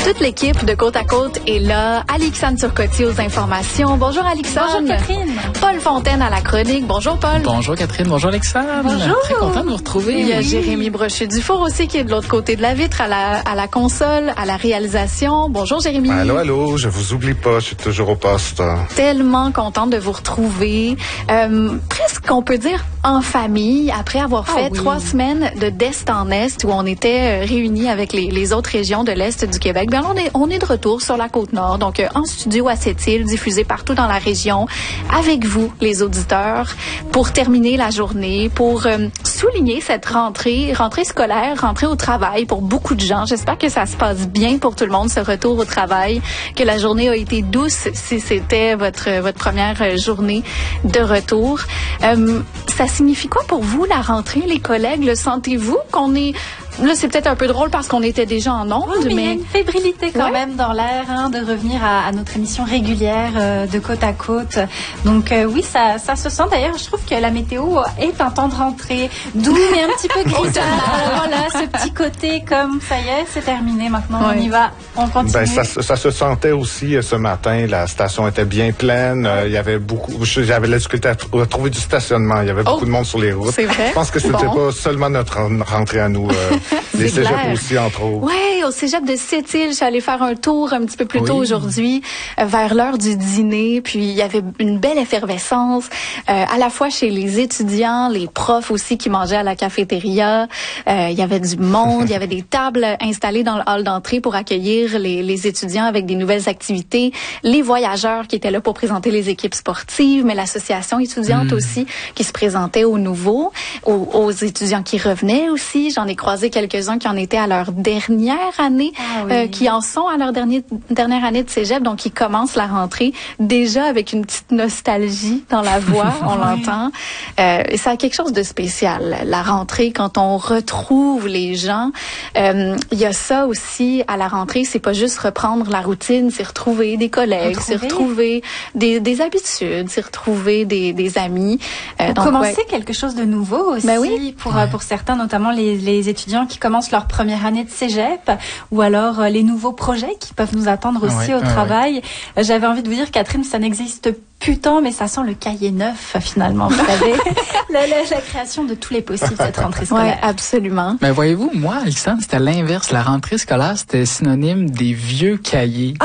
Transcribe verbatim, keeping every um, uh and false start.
Toute l'équipe de Côte à Côte est là. Alexandre Turcotte aux informations. Bonjour Alexandre. Bonjour Catherine. Paul Fontaine à la chronique. Bonjour Paul. Bonjour Catherine. Bonjour Alexandre. Bonjour. Très content de vous retrouver. Il y a Jérémy Brochu-Dufour aussi qui est de l'autre côté de la vitre à la, à la console, à la réalisation. Bonjour Jérémy. Allô, allô. Je vous oublie pas. Je suis toujours au poste. Tellement contente de vous retrouver. Euh, presque, on peut dire, en famille, après avoir fait ah, oui. trois semaines de d'Est en Est où on était réunis avec les, les autres régions de l'Est du Québec. Bien, on est, on est de retour sur la Côte-Nord, donc euh, en studio à Sept-Îles, diffusé partout dans la région, avec vous, les auditeurs, pour terminer la journée, pour euh, souligner cette rentrée, rentrée scolaire, rentrée au travail pour beaucoup de gens. J'espère que ça se passe bien pour tout le monde, ce retour au travail, que la journée a été douce si c'était votre, votre première journée de retour. Euh, ça signifie quoi pour vous, la rentrée, les collègues? Le sentez-vous qu'on est... Là, c'est peut-être un peu drôle parce qu'on était déjà en ondes, oui, mais... mais... il y a une fébrilité quand ouais. même dans l'air, hein, de revenir à, à notre émission régulière euh, de Côte à Côte. Donc euh, oui, ça, ça se sent. D'ailleurs, je trouve que la météo est un temps de rentrée doux, mais un petit peu grisâtre. Voilà, ce petit côté comme, ça y est, c'est terminé maintenant, ouais. on y va, on continue. Ben, ça, ça se sentait aussi ce matin. La station était bien pleine. Euh, il y avait beaucoup... J'avais la difficulté à, à trouver du stationnement. Il y avait beaucoup oh, de monde sur les routes. C'est vrai? Je pense que c'était bon. pas seulement notre rentrée à nous. Euh, les cégeps aussi, entre autres. Oui, au cégep de Sept-Îles, je suis allée faire un tour un petit peu plus tôt oui. aujourd'hui, euh, vers l'heure du dîner. Puis, il y avait une belle effervescence, euh, à la fois chez les étudiants, les profs aussi qui mangeaient à la cafétéria. Euh, il y avait du monde, il y avait des tables installées dans le hall d'entrée pour accueillir les, les étudiants avec des nouvelles activités. Les voyageurs qui étaient là pour présenter les équipes sportives, mais l'association étudiante mmh. aussi qui se présentait aux nouveaux, aux, aux étudiants qui revenaient aussi. J'en ai croisé quelques-uns qui en étaient à leur dernière année, ah oui. euh, qui en sont à leur dernier, dernière année de cégep, donc qui commencent la rentrée déjà avec une petite nostalgie dans la voix, on oui. l'entend. Euh, et ça a quelque chose de spécial, la rentrée, quand on retrouve les gens. Euh, il y a ça aussi à la rentrée, c'est pas juste reprendre la routine, c'est retrouver des collègues, retrouver. c'est retrouver des, des habitudes, c'est retrouver des, des amis. Euh, donc, commencer ouais. quelque chose de nouveau aussi, ben oui. pour, ouais. pour certains, notamment les, les étudiants qui commencent leur première année de cégep, ou alors euh, les nouveaux projets qui peuvent nous attendre aussi ouais, au ouais, travail. Ouais. J'avais envie de vous dire, Catherine, ça n'existe plus tant, mais ça sent le cahier neuf, finalement, vous savez. la, la, la création de tous les possibles, cette rentrée scolaire. Oui, absolument. Mais voyez-vous, moi, Alexandre, c'était l'inverse. La rentrée scolaire, c'était synonyme des vieux cahiers.